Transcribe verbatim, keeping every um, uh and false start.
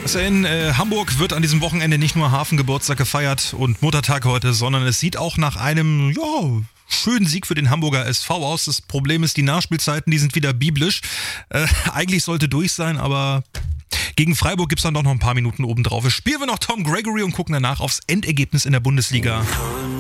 Also in äh, Hamburg wird an diesem Wochenende nicht nur Hafengeburtstag gefeiert und Muttertag heute, sondern es sieht auch nach einem, ja, schönen Sieg für den Hamburger S V aus. Das Problem ist, die Nachspielzeiten, die sind wieder biblisch. Äh, eigentlich sollte durch sein, aber gegen Freiburg gibt's dann doch noch ein paar Minuten obendrauf. Spielen wir noch Tom Gregory und gucken danach aufs Endergebnis in der Bundesliga.